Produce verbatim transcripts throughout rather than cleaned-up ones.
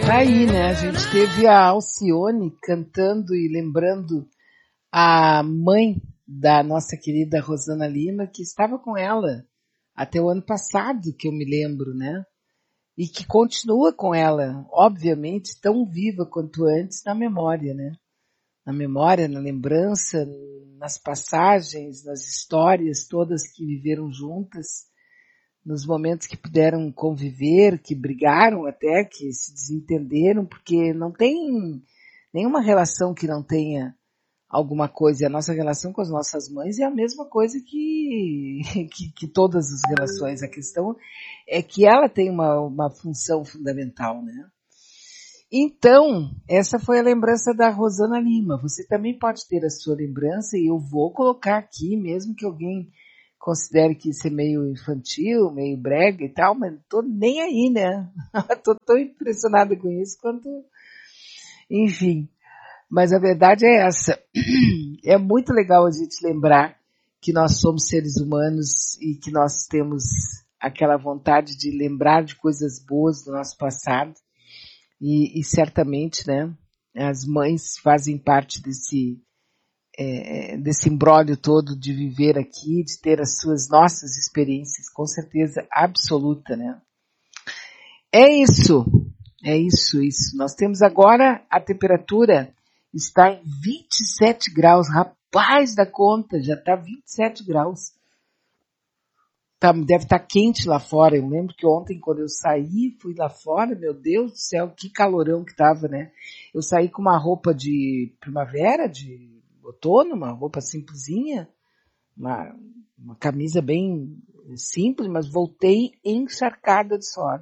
Aí, né, a gente teve a Alcione cantando e lembrando a mãe da nossa querida Rosana Lima, que estava com ela até o ano passado, que eu me lembro, né? E que continua com ela, obviamente, tão viva quanto antes na memória, né? Na memória, na lembrança, nas passagens, nas histórias todas que viveram juntas, nos momentos que puderam conviver, que brigaram até, que se desentenderam, porque não tem nenhuma relação que não tenha alguma coisa. E a nossa relação com as nossas mães é a mesma coisa que, que, que todas as relações. A questão é que ela tem uma, uma função fundamental, né? Então, essa foi a lembrança da Rosana Lima. Você também pode ter a sua lembrança e eu vou colocar aqui, mesmo que alguém considere que isso é meio infantil, meio brega e tal, mas não tô nem aí, né? Tô tão impressionada com isso quanto... Enfim, mas a verdade é essa. É muito legal a gente lembrar que nós somos seres humanos e que nós temos aquela vontade de lembrar de coisas boas do nosso passado e, e certamente, né, as mães fazem parte desse É, desse imbróglio todo de viver aqui, de ter as suas nossas experiências, com certeza absoluta, né? É isso, é isso, isso. Nós temos agora a temperatura está em vinte e sete graus, rapaz da conta, já está vinte e sete graus. Tá, deve estar quente lá fora. Eu lembro que ontem, quando eu saí, fui lá fora, meu Deus do céu, que calorão que tava, né? Eu saí com uma roupa de primavera, de outono, uma roupa simplesinha, uma, uma camisa bem simples, mas voltei encharcada de suor.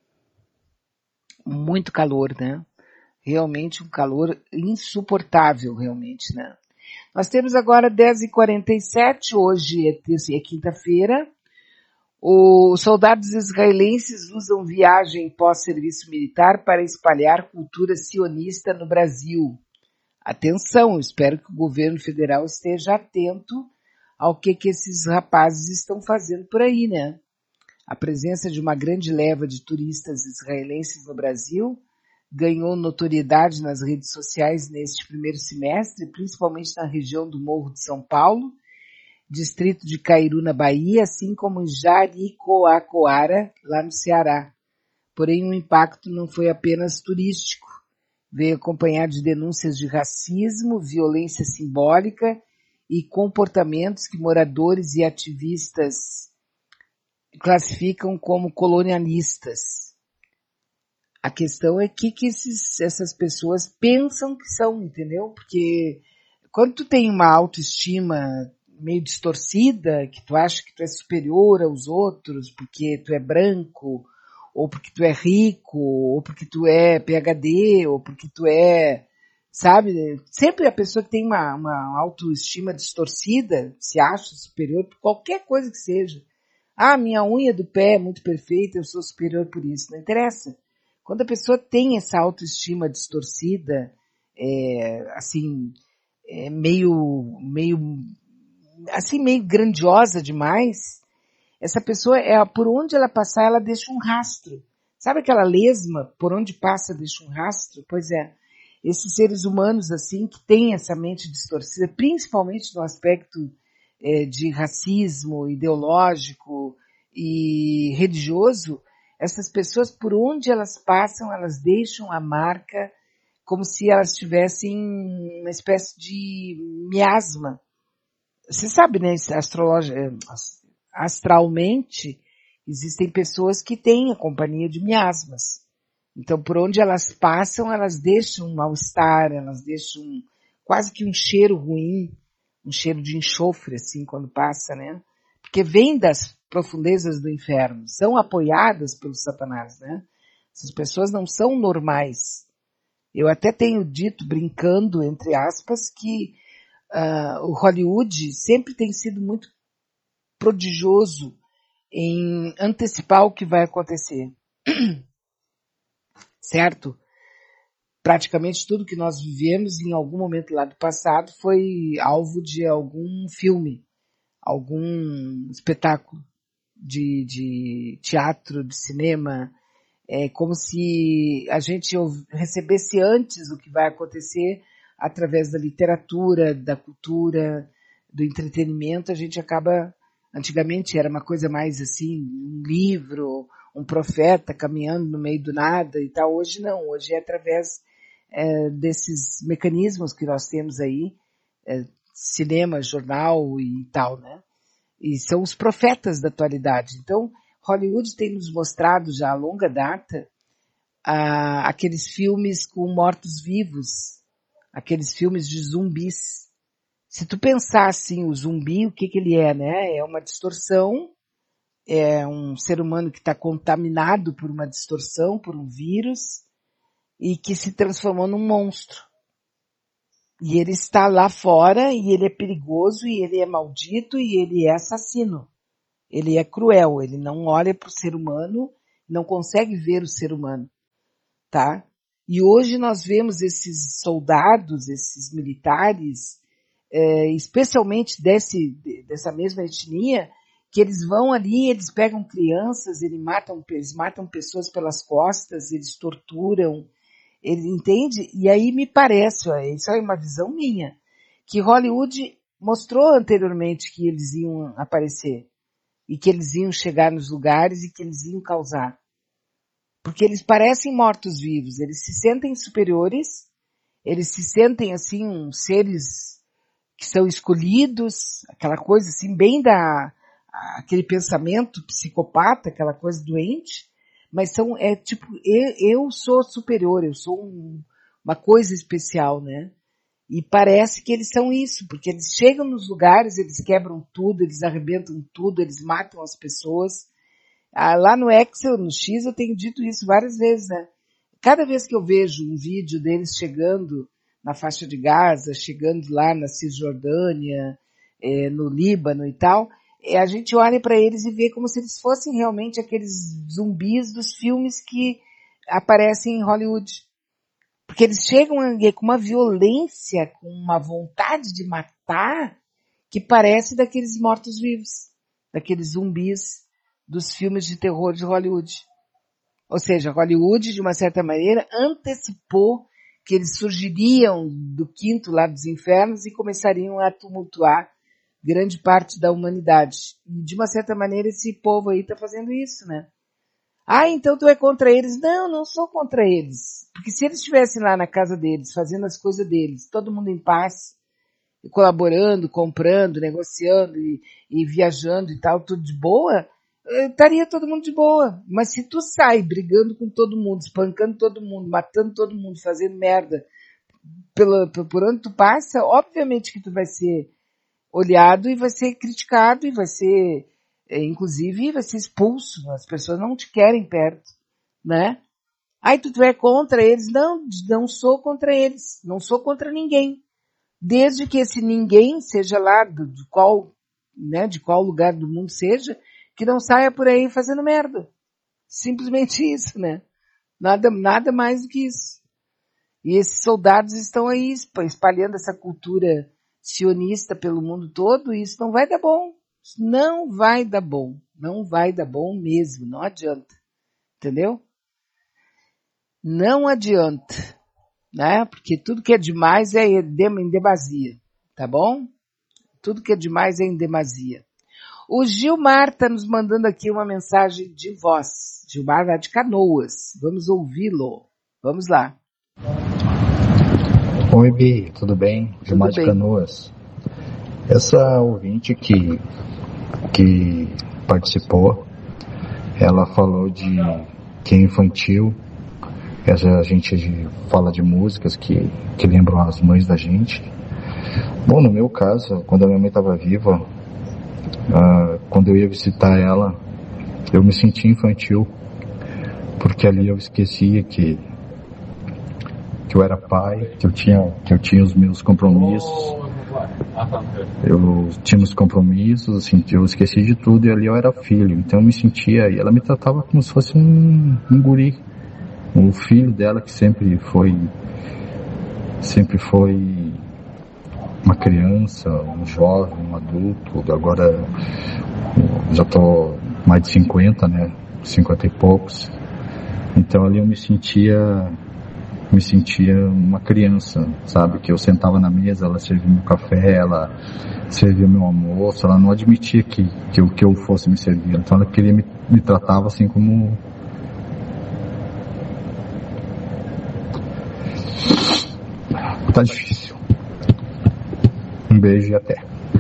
Muito calor, né? Realmente um calor insuportável, realmente, né? Nós temos agora dez e quarenta e sete, hoje é, terça, é quinta-feira. Os soldados israelenses usam viagem pós-serviço militar para espalhar cultura sionista no Brasil. Atenção, espero que o governo federal esteja atento ao que, que esses rapazes estão fazendo por aí, né? A presença de uma grande leva de turistas israelenses no Brasil ganhou notoriedade nas redes sociais neste primeiro semestre, principalmente na região do Morro de São Paulo, distrito de Cairu, na Bahia, assim como em Jericoacoara, lá no Ceará. Porém, o impacto não foi apenas turístico. Veio acompanhado de denúncias de racismo, violência simbólica e comportamentos que moradores e ativistas classificam como colonialistas. A questão é que, que esses, essas pessoas pensam que são, entendeu? Porque quando tu tem uma autoestima meio distorcida, que tu acha que tu é superior aos outros porque tu é branco, ou porque tu é rico, ou porque tu é P H D, ou porque tu é, sabe, sempre a pessoa que tem uma, uma autoestima distorcida se acha superior por qualquer coisa que seja. Ah, minha unha do pé é muito perfeita, eu sou superior por isso. Não interessa. Quando a pessoa tem essa autoestima distorcida, é, assim, é meio, meio, assim, meio grandiosa demais, essa pessoa, é, por onde ela passar, ela deixa um rastro. Sabe aquela lesma, por onde passa, deixa um rastro? Pois é, esses seres humanos, assim, que têm essa mente distorcida, principalmente no aspecto é, de racismo ideológico e religioso, essas pessoas, por onde elas passam, elas deixam a marca como se elas tivessem uma espécie de miasma. Você sabe, né, astrologia, astralmente, existem pessoas que têm a companhia de miasmas. Então, por onde elas passam, elas deixam um mal-estar, elas deixam quase que um cheiro ruim, um cheiro de enxofre, assim, quando passa, né? Porque vem das profundezas do inferno, são apoiadas pelo Satanás, né? Essas pessoas não são normais. Eu até tenho dito, brincando, entre aspas, que uh, o Hollywood sempre tem sido muito prodigioso em antecipar o que vai acontecer. Certo? Praticamente tudo que nós vivemos em algum momento lá do passado foi alvo de algum filme, algum espetáculo de, de teatro, de cinema, É como se a gente recebesse antes o que vai acontecer através da literatura, da cultura, do entretenimento. A gente acaba, antigamente era uma coisa mais assim, um livro, um profeta caminhando no meio do nada e tal. Hoje não, hoje é através é, desses mecanismos que nós temos aí, é, cinema, jornal e tal, né? E são os profetas da atualidade. Então, Hollywood tem nos mostrado já a longa data ah, aqueles filmes com mortos-vivos, aqueles filmes de zumbis. Se tu pensar assim, o zumbi, o que que ele é, né? É uma distorção, é um ser humano que está contaminado por uma distorção, por um vírus, e que se transformou num monstro. E ele está lá fora, e ele é perigoso, e ele é maldito, e ele é assassino. Ele é cruel, ele não olha para o ser humano, não consegue ver o ser humano, tá? E hoje nós vemos esses soldados, esses militares, é, especialmente desse, dessa mesma etnia, que eles vão ali, eles pegam crianças, eles matam, eles matam pessoas pelas costas, eles torturam, ele entende? E aí me parece, ó, isso é uma visão minha, que Hollywood mostrou anteriormente que eles iam aparecer. E que eles iam chegar nos lugares e que eles iam causar. Porque eles parecem mortos-vivos, eles se sentem superiores, eles se sentem assim, uns seres que são escolhidos, aquela coisa assim, bem da, aquele pensamento psicopata, aquela coisa doente, mas são, é tipo, eu, eu sou superior, eu sou um, uma coisa especial, né? E parece que eles são isso, porque eles chegam nos lugares, eles quebram tudo, eles arrebentam tudo, eles matam as pessoas. Ah, lá no Excel, no X, eu tenho dito isso várias vezes, né? Cada vez que eu vejo um vídeo deles chegando na faixa de Gaza, chegando lá na Cisjordânia, eh, no Líbano e tal, eh, a gente olha para eles e vê como se eles fossem realmente aqueles zumbis dos filmes que aparecem em Hollywood. Porque eles chegam com uma violência, com uma vontade de matar, que parece daqueles mortos-vivos, daqueles zumbis dos filmes de terror de Hollywood. Ou seja, Hollywood, de uma certa maneira, antecipou que eles surgiriam do quinto lado dos infernos e começariam a tumultuar grande parte da humanidade. E, de uma certa maneira, esse povo aí está fazendo isso, né? Ah, então tu é contra eles. Não, não sou contra eles. Porque se eles estivessem lá na casa deles, fazendo as coisas deles, todo mundo em paz, colaborando, comprando, negociando e, e viajando e tal, tudo de boa, estaria todo mundo de boa. Mas se tu sai brigando com todo mundo, espancando todo mundo, matando todo mundo, fazendo merda pela, por onde tu passa, obviamente que tu vai ser olhado e vai ser criticado e vai ser... inclusive vai ser expulso, as pessoas não te querem perto, né? Aí tu é contra eles, não, não sou contra eles, não sou contra ninguém, desde que esse ninguém, seja lá do, de qual, né, de qual lugar do mundo seja, que não saia por aí fazendo merda, simplesmente isso, né? Nada, nada mais do que isso. E esses soldados estão aí espalhando essa cultura sionista pelo mundo todo, e isso não vai dar bom. Não vai dar bom. Não vai dar bom mesmo. Não adianta. Entendeu? Não adianta. Né? Porque tudo que é demais é em demasia. Tá bom? Tudo que é demais é em demasia. O Gilmar está nos mandando aqui uma mensagem de voz. Gilmar lá de Canoas. Vamos ouvi-lo. Vamos lá. Oi, Bi. Tudo bem? Gilmar de Canoas. Essa ouvinte que que participou, ela falou de que é infantil, a gente fala de músicas que, que lembram as mães da gente. Bom, no meu caso, quando a minha mãe estava viva, uh, quando eu ia visitar ela, eu me sentia infantil, porque ali eu esquecia que, que eu era pai, que eu tinha, que eu tinha os meus compromissos. Eu tinha os compromissos, assim, eu esqueci de tudo e ali eu era filho, então eu me sentia, e ela me tratava como se fosse um, um guri, o filho dela que sempre foi, sempre foi uma criança, um jovem, um adulto, agora já tô mais de cinquenta, né, cinquenta e poucos, Então ali eu me sentia, me sentia uma criança, sabe? Que eu sentava na mesa, ela servia meu café, ela servia meu almoço, ela não admitia que, que, eu, que eu fosse me servir. Então ela queria me, me tratava assim como... Tá difícil. Um beijo e até.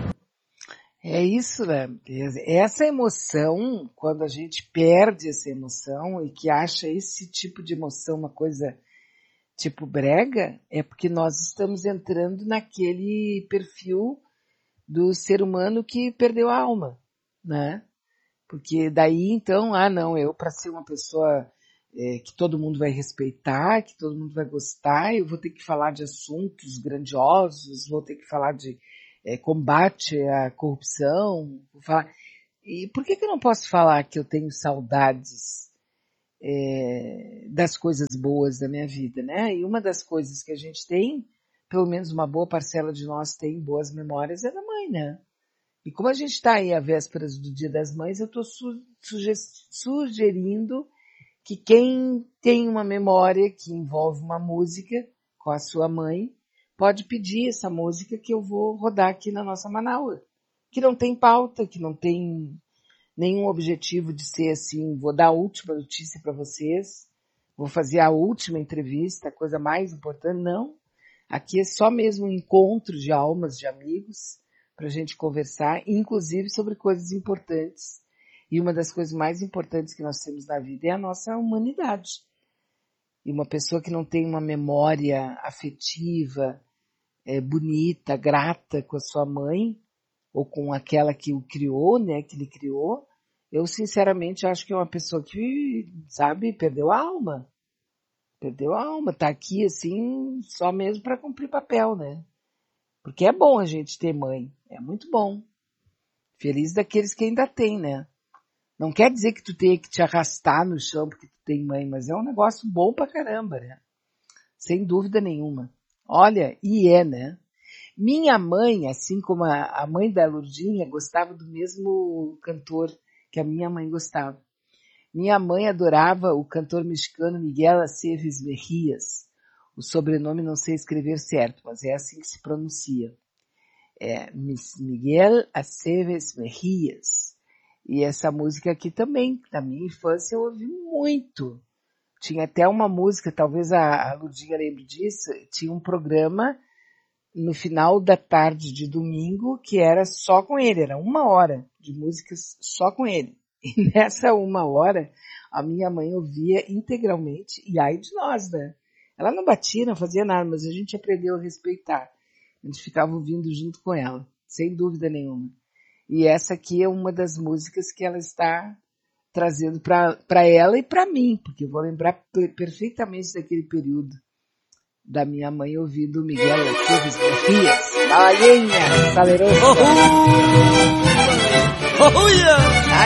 É isso, né? Essa emoção, quando a gente perde essa emoção e que acha esse tipo de emoção uma coisa tipo brega, é porque nós estamos entrando naquele perfil do ser humano que perdeu a alma, né? Porque daí então, ah não, eu para ser uma pessoa é, que todo mundo vai respeitar, que todo mundo vai gostar, eu vou ter que falar de assuntos grandiosos, vou ter que falar de é, combate à corrupção, vou falar... E por que que eu não posso falar que eu tenho saudades é, das coisas boas da minha vida, né? E uma das coisas que a gente tem, pelo menos uma boa parcela de nós tem boas memórias, é da mãe, né? E como a gente está aí à vésperas do Dia das Mães, eu estou su- suge- sugerindo que quem tem uma memória que envolve uma música com a sua mãe, pode pedir essa música que eu vou rodar aqui na nossa Manaua. Que não tem pauta, que não tem nenhum objetivo de ser assim, vou dar a última notícia para vocês, vou fazer a última entrevista, a coisa mais importante. Não. Aqui é só mesmo um encontro de almas, de amigos, para a gente conversar, inclusive sobre coisas importantes. E uma das coisas mais importantes que nós temos na vida é a nossa humanidade. E uma pessoa que não tem uma memória afetiva, é, bonita, grata com a sua mãe, ou com aquela que o criou, né, que ele criou, eu sinceramente acho que é uma pessoa que, sabe, perdeu a alma. Perdeu a alma, tá aqui assim, só mesmo para cumprir papel, né? Porque é bom a gente ter mãe, é muito bom. Feliz daqueles que ainda tem, né? Não quer dizer que tu tenha que te arrastar no chão porque tu tem mãe, mas é um negócio bom pra caramba, né? Sem dúvida nenhuma. Olha, e é, né? Minha mãe, assim como a, a mãe da Lourdinha, gostava do mesmo cantor que a minha mãe gostava. Minha mãe adorava o cantor mexicano Miguel Aceves Mejías. O sobrenome não sei escrever certo, mas é assim que se pronuncia. É Miguel Aceves Mejías. E essa música aqui também, na minha infância eu ouvi muito. Tinha até uma música, talvez a, a Ludinha lembre disso, tinha um programa no final da tarde de domingo que era só com ele, era uma hora de músicas só com ele. E nessa uma hora, a minha mãe ouvia integralmente, e ai de nós, né? Ela não batia, não fazia nada, mas a gente aprendeu a respeitar. A gente ficava ouvindo junto com ela, sem dúvida nenhuma. E essa aqui é uma das músicas que ela está trazendo para ela e para mim, porque eu vou lembrar perfeitamente daquele período da minha mãe ouvindo Miguel Aceves Mejías, Balaguinha, Salerosa. Oh, oh, oh, yeah.